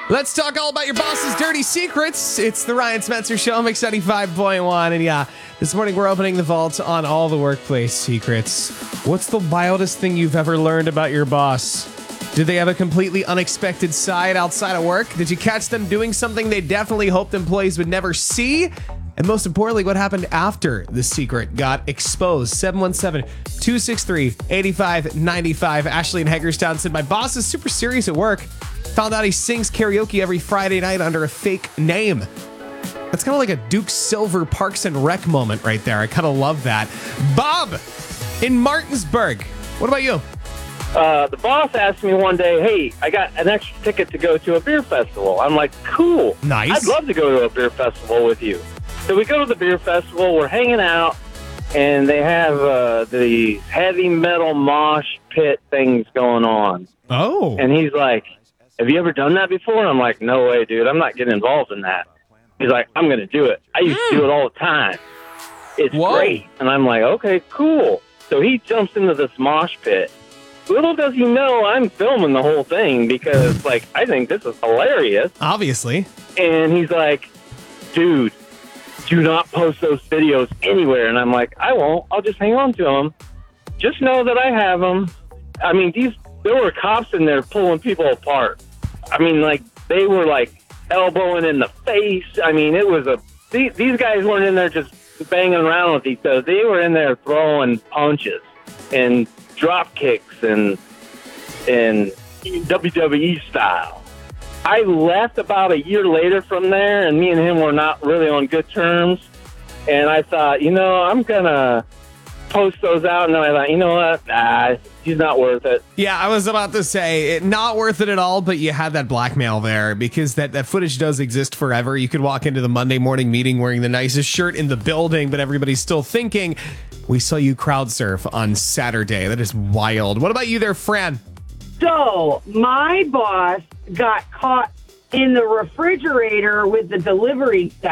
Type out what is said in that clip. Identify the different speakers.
Speaker 1: Let's talk all about your boss's dirty secrets. It's the Ryan Spencer Show, Mix 95.1. And yeah, this morning we're opening the vault on all the workplace secrets. What's the wildest thing you've ever learned about your boss? Did they have a completely unexpected side outside of work? Did you catch them doing something they definitely hoped employees would never see? And most importantly, what happened after the secret got exposed? 717-263-8595. Ashley in Hagerstown said, my boss is super serious at work. Found out he sings karaoke every Friday night under a fake name. That's kind of like a Duke Silver Parks and Rec moment right there. I kind of love that. Bob in Martinsburg. What about you?
Speaker 2: The boss asked me one day, hey, I got an extra ticket to go to a beer festival. I'm like, cool.
Speaker 1: Nice.
Speaker 2: I'd love to go to a beer festival with you. So we go to the beer festival, we're hanging out, and they have the heavy metal mosh pit things going on.
Speaker 1: Oh.
Speaker 2: And he's like, have you ever done that before? And I'm like, no way, dude. I'm not getting involved in that. He's like, I'm going to do it. I used to do it all the time. It's great. And I'm like, okay, cool. So he jumps into this mosh pit. Little does he know I'm filming the whole thing because, like, I think this is hilarious.
Speaker 1: Obviously.
Speaker 2: And he's like, dude, do not post those videos anywhere. And I'm like, I won't. I'll just hang on to them. Just know that I have them. I mean, there were cops in there pulling people apart. I mean, like, they were, like, elbowing in the face. I mean, it was these guys weren't in there just banging around with each other. They were in there throwing punches and drop kicks and WWE style. I left about a year later from there, and me and him were not really on good terms. And I thought, I'm going to post those out. And then I thought, you know what? Nah, he's not worth it.
Speaker 1: Yeah, I was about to say, not worth it at all, but you had that blackmail there because that footage does exist forever. You could walk into the Monday morning meeting wearing the nicest shirt in the building, but everybody's still thinking, we saw you crowd surf on Saturday. That is wild. What about you there, Fran?
Speaker 3: So my boss got caught in the refrigerator with the delivery stuff.